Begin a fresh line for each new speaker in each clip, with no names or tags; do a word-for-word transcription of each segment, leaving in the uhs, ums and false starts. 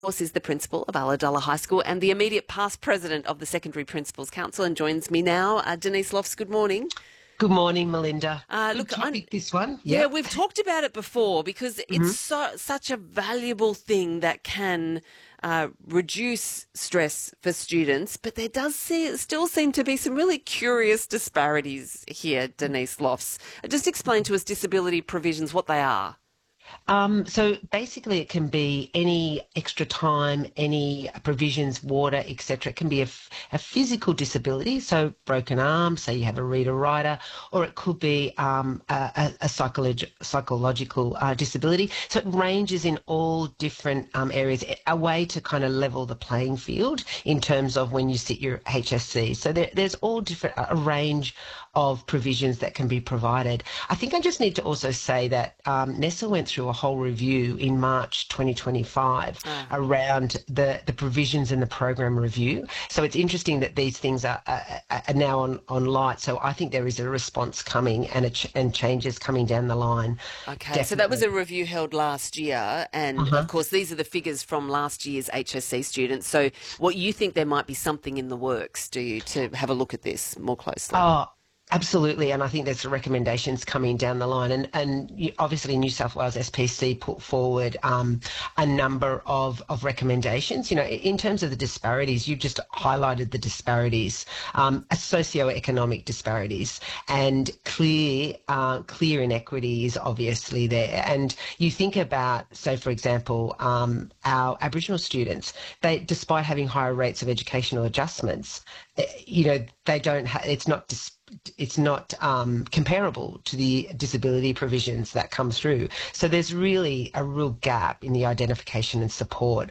Course, is the principal of Ulladulla High School and the immediate past president of the Secondary Principals Council, and joins me now. Uh, Denise Lofts, good morning.
Good morning, Melinda.
Uh,
Good
look,
topic,
I'm,
this one.
yeah,
Yep.
we've talked about it before because it's
Mhm.
so, such a valuable thing that can uh, reduce stress for students, but there does see, still seem to be some really curious disparities here, Denise Lofts. Just explain to us disability provisions, what they are.
Um, so basically it can be any extra time, any provisions, water, et cetera. It can be a, f- a physical disability, so broken arm, say you have a reader-writer, or it could be um, a, a, a psycholog- psychological uh, disability. So it ranges in all different um, areas, a way to kind of level the playing field in terms of when you sit your H S C. So there, there's all different, a range of provisions that can be provided. I think I just need to also say that um, NESA went through a whole review in March twenty twenty-five
Ah.
around the, the provisions in the program review. So it's interesting that these things are, are, are now on, on light. So I think there is a response coming and, a ch- and changes coming down the line.
Okay, so that was
Definitely.
a review held last year, and of
Uh-huh.
course, these are the figures from last year's H S C students. So, what you think there might be something in the works, do you, to have a look at this more closely?
Oh, absolutely, and I think there's recommendations coming down the line, and and you- obviously New South Wales S P C put forward um, a number of of recommendations. You know, in terms of the disparities, you've just highlighted the disparities, um, socioeconomic disparities, and clear uh, clear inequity is obviously there. And you think about, so for example, um, our Aboriginal students, they, despite having higher rates of educational adjustments, eh, you know, they don't. Ha- it's not. Dis- it's not um, comparable to the disability provisions that come through. So there's really a real gap in the identification and support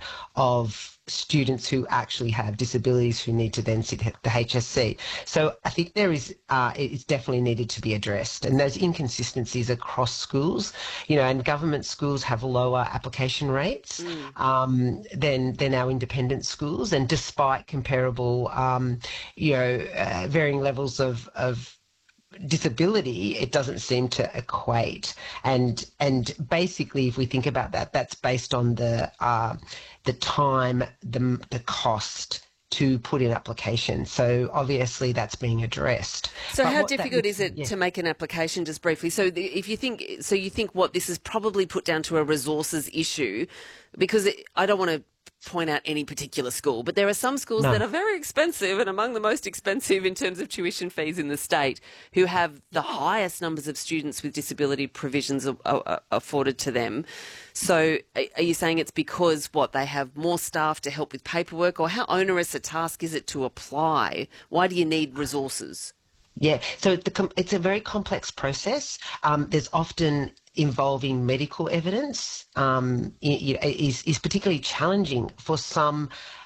of students who actually have disabilities who need to then sit at the H S C. So I think there is, uh, it's definitely needed to be addressed. And those inconsistencies across schools, you know, and government schools have lower application rates
Mm.
um, than, than our independent schools. And despite comparable, um, you know, uh, varying levels of, of disability, it doesn't seem to equate. And and basically, if we think about that, that's based on the uh, the time, the the cost to put in application. So obviously that's being addressed.
So,
But
how
what that
difficult
looks,
is it
yeah.
to make an application? Just briefly, so the, if you think, so you think what this is probably put down to a resources issue, because it, I don't want to point out any particular school, but there are some schools that
No.
are very expensive and among the most expensive in terms of tuition fees in the state, who have the highest numbers of students with disability provisions a- a- afforded to them. So a- are you saying it's because, what, they have more staff to help with paperwork, or how onerous a task is it to apply? Why do you need resources?
Yeah, so the, com- it's a very complex process. Um, there's often involving medical evidence. Um, i- you know, is is particularly challenging for some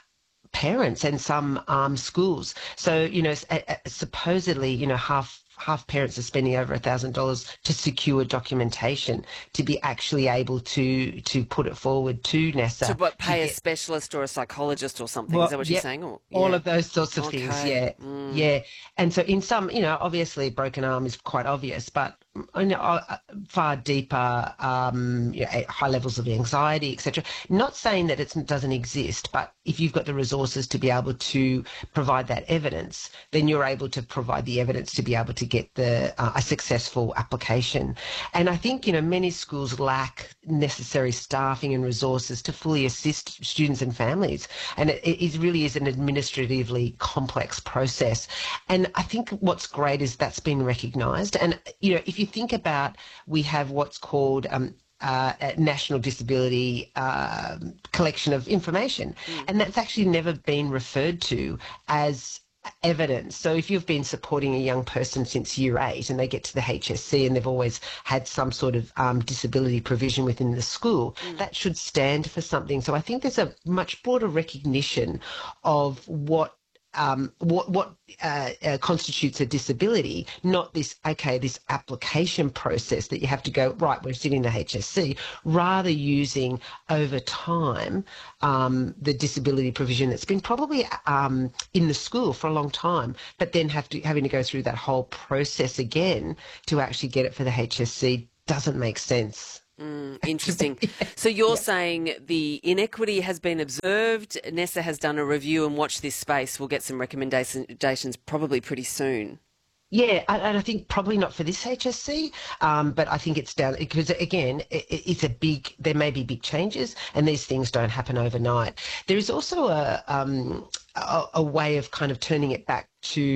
parents and some um, schools. So, you know, s- uh, uh, supposedly, you know, half half parents are spending over a thousand dollars to secure documentation to be actually able to to put it forward to
To
NESA
what,
to
pay a
get.
specialist or a psychologist or something? Is
Well,
that what you're
yeah,
saying? Or
all
yeah.
of those sorts of things.
Okay.
Yeah,
Mm.
yeah. And so in some, you know, obviously broken arm is quite obvious, but mm, you know, uh, far deeper, um, you know, eh, high levels of anxiety, et cetera. Not saying that it doesn't exist, but if you've got the resources to be able to provide that evidence, then you're able to provide the evidence to be able to get the uh, a successful application. And I think, you know, many schools lack necessary staffing and resources to fully assist students and families. And it, it really is an administratively complex process. And I think what's great is that's been recognised. And, you know, if you think about, we have what's called um, uh, a National Disability uh, Collection of Information,
Mm.
and that's actually never been referred to as evidence. So if you've been supporting a young person since year eight and they get to the H S C and they've always had some sort of um, disability provision within the school,
Mm.
that should stand for something. So I think there's a much broader recognition of what um, what what uh, uh, constitutes a disability, not this, okay, this application process that you have to go, right, we're sitting in the H S C, rather using over time um, the disability provision that's been probably um, in the school for a long time, but then have to having to go through that whole process again to actually get it for the H S C doesn't make sense.
Mm, interesting. So you're yeah. saying the inequity has been observed. NESA has done a review and watch this space. We'll get some recommendations probably pretty soon.
Yeah, and I think probably not for this H S C, um, but I think it's down because, again, it, it's a big, there may be big changes and these things don't happen overnight. There is also a, um, a, a way of kind of turning it back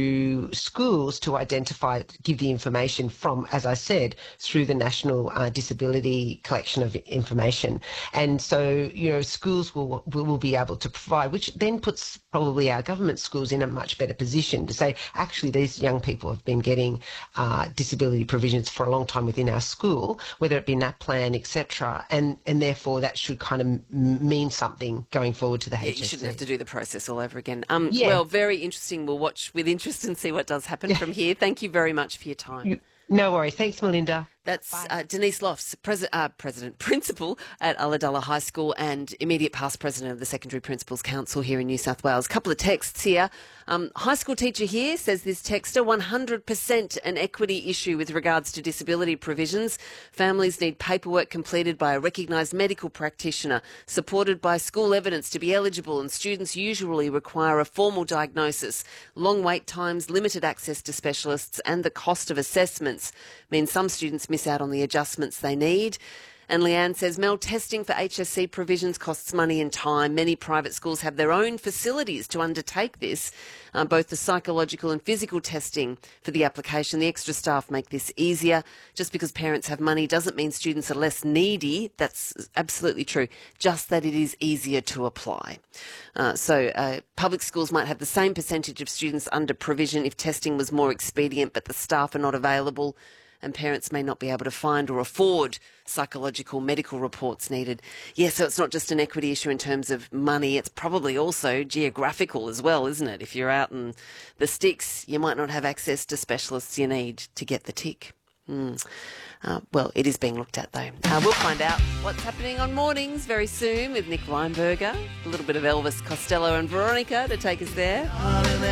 to schools to identify, give the information from, as I said, through the National uh, Disability Collection of Information. And so, you know, schools will, will be able to provide, which then puts probably our government schools in a much better position to say, actually, these young people have been getting uh, disability provisions for a long time within our school, whether it be NAPLAN, et cetera. And, and therefore, that should kind of mean something going forward to the
yeah,
H S C.
You shouldn't have to do the process all over again. Um,
yeah.
Well, very interesting. We'll watch with interest and see what does happen from here. Thank you very much for your time.
No worries. Thanks, Melinda.
That's uh, Denise Lofts, pres- uh, President, Principal at Ulladulla High School and immediate past President of the Secondary Principals Council here in New South Wales. A couple of texts here. Um, high school teacher here, says this texter, one hundred percent an equity issue with regards to disability provisions. Families need paperwork completed by a recognised medical practitioner, supported by school evidence to be eligible, and students usually require a formal diagnosis. Long wait times, limited access to specialists, and the cost of assessments mean some students miss out on the adjustments they need. And Leanne says, Mel, testing for H S C provisions costs money and time. Many private schools have their own facilities to undertake this, uh, both the psychological and physical testing for the application. The extra staff make this easier. Just because parents have money doesn't mean students are less needy. That's absolutely true. Just that it is easier to apply. Uh, so uh, public schools might have the same percentage of students under provision if testing was more expedient, but the staff are not available, and parents may not be able to find or afford psychological medical reports needed. Yeah, so it's not just an equity issue in terms of money, it's probably also geographical as well, isn't it? If you're out in the sticks, you might not have access to specialists you need to get the tick. Mm. Uh, well, it is being looked at, though. Uh, we'll find out what's happening on Mornings very soon with Nick Weinberger. A little bit of Elvis Costello and Veronica to take us there.